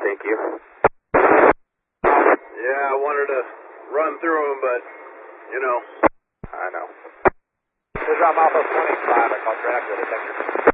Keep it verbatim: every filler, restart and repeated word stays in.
thank you. Yeah, I wanted to run through them, but, you know. I know. Good job, Alpha twenty-five. I called right after the detector.